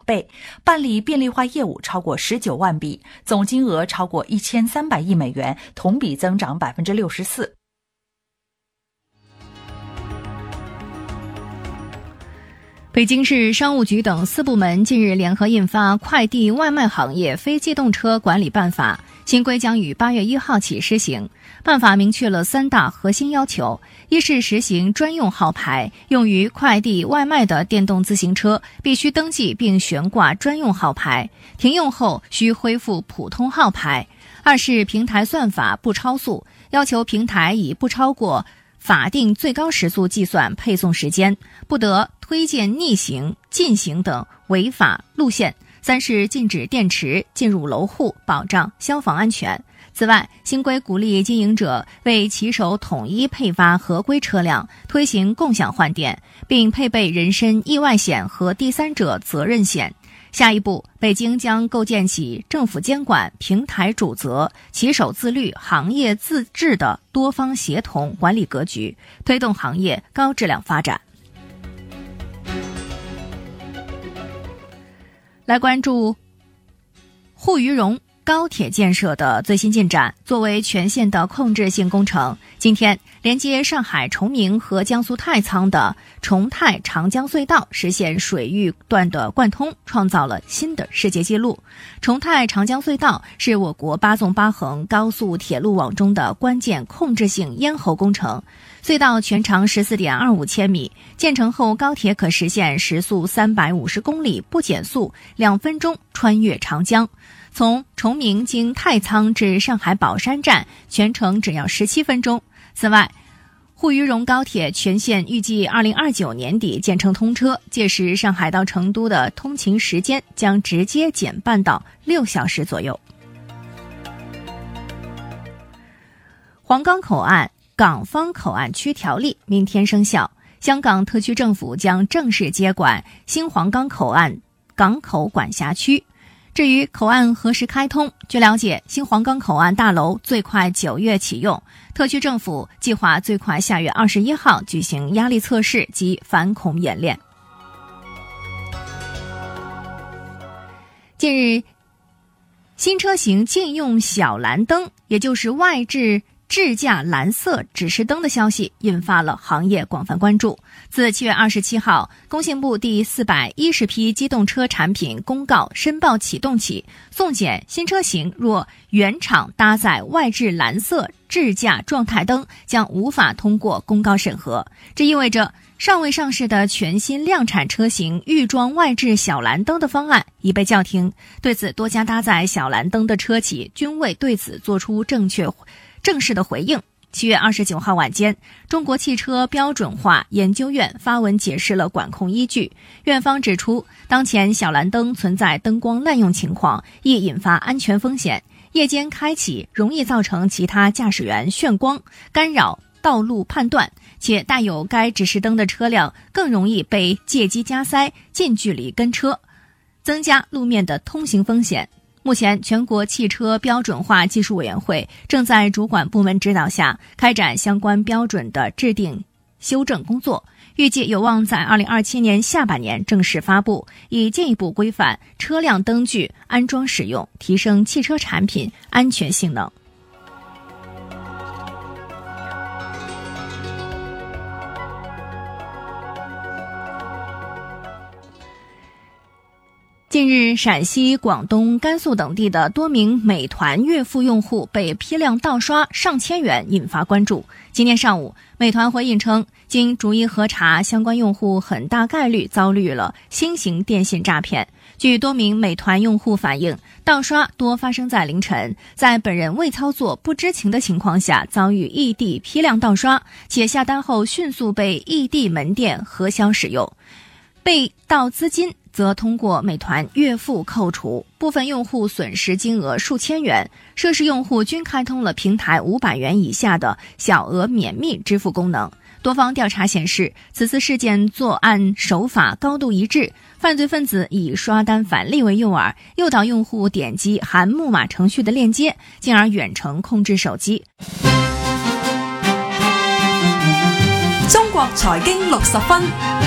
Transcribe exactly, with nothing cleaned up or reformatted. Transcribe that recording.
倍，办理便利化业务超过十九万笔，总金额超过一千三百亿美元，同比增长百分之六十四。 北京市商务局等四部门近日联合印发《快递外卖行业非机动车管理办法》，新规将于八月一号起施行。办法明确了三大核心要求：一是实行专用号牌，用于快递外卖的电动自行车必须登记并悬挂专用号牌，停用后需恢复普通号牌；二是平台算法不超速，要求平台以不超过法定最高时速计算配送时间，不得推荐逆行、禁行等违法路线；三是禁止电池进入楼户，保障消防安全。此外，新规鼓励经营者为骑手统一配发合规车辆，推行共享换电，并配备人身意外险和第三者责任险。下一步，北京将构建起政府监管、平台主责、骑手自律、行业自治的多方协同管理格局，推动行业高质量发展。来关注沪渝蓉高铁建设的最新进展。作为全线的控制性工程，今天连接上海崇明和江苏太仓的崇太长江隧道实现水域段的贯通，创造了新的世界纪录。崇太长江隧道是我国八纵八横高速铁路网中的关键控制性咽喉工程。隧道全长 十四点二五千米，建成后高铁可实现时速三百五十公里不减速，两分钟穿越长江。从崇明经太仓至上海宝山站，全程只要十七分钟。此外，沪渝蓉高铁全线预计二零二九年底建成通车，届时上海到成都的通勤时间将直接减半到六小时左右。皇岗口岸港方口岸区条例明天生效，香港特区政府将正式接管新皇岗口岸港口管辖区。至于口岸何时开通，据了解，新皇岗口岸大楼最快九月启用，特区政府计划最快下月二十一号举行压力测试及反恐演练。近日，新车型禁用小蓝灯，也就是外置智驾蓝色指示灯的消息引发了行业广泛关注。自七月二十七号工信部第四百一十批机动车产品公告申报启动起，送检新车型若原厂搭载外置蓝色智驾状态灯，将无法通过公告审核。这意味着尚未上市的全新量产车型预装外置小蓝灯的方案已被叫停。对此，多家搭载小蓝灯的车企均未对此做出正确正式的回应。七月二十九号晚间，中国汽车标准化研究院发文解释了管控依据。院方指出，当前小蓝灯存在灯光滥用情况，易引发安全风险，夜间开启容易造成其他驾驶员眩光，干扰道路判断，且带有该指示灯的车辆更容易被借机加塞、近距离跟车，增加路面的通行风险。目前，全国汽车标准化技术委员会正在主管部门指导下开展相关标准的制定修正工作，预计有望在二零二七年下半年正式发布，以进一步规范车辆灯具安装使用，提升汽车产品安全性能。近日，陕西、广东、甘肃等地的多名美团月付用户被批量盗刷上千元，引发关注。今天上午，美团回应称，经逐一核查，相关用户很大概率遭遇了新型电信诈骗。据多名美团用户反映，盗刷多发生在凌晨，在本人未操作、不知情的情况下遭遇异地批量盗刷，且下单后迅速被异地门店核销使用。被盗资金则通过美团月付扣除，部分用户损失金额数千元，涉事用户均开通了平台五百元以下的小额免密支付功能。多方调查显示，此次事件作案手法高度一致，犯罪分子以刷单返利为诱饵，诱导用户点击含木马程序的链接，进而远程控制手机。 中國財經六十分。